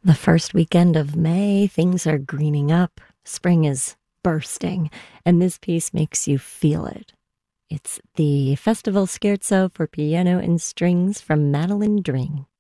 The first weekend of May, things are greening up. Spring is bursting, and this piece makes you feel it. It's the Festival Scherzo for Piano and Strings from Madeline Dring.